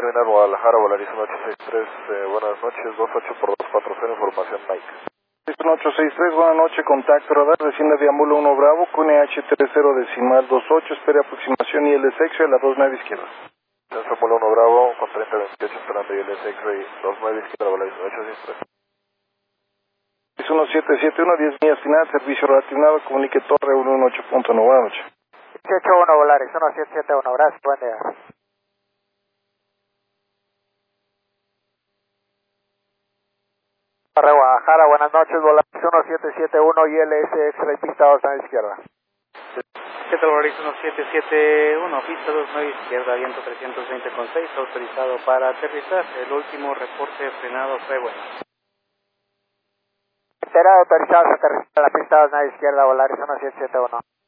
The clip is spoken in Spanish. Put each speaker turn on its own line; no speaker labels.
terminal Guadalajara, Volaris 1863, buenas noches, 28 por 240, información Mike.
1863, buenas noches, contacto radar, desciende Diambulo 1 Bravo, con EH30 espere aproximación y el sexo a la 29 izquierda.
Diambulo 1 Bravo, con 3028, esperando y el X-Ray 29 izquierda, Volaris 1863.
1771, 10 millas final, servicio relacionado, comunique Torre 118.9, buenas noches.
181 Volaris, 1771, gracias, buen día. Torre Guadalajara, buenas noches, Volaris 1771 y LS X-Ray pista 2 a la izquierda.
¿Qué tal, Volaris 1771, pista 29 izquierda, viento 320,6, autorizado para aterrizar, el último reporte frenado fue bueno.
Enterado, autorizado a aterrizar a la pista 2 a la izquierda, Volaris 1771.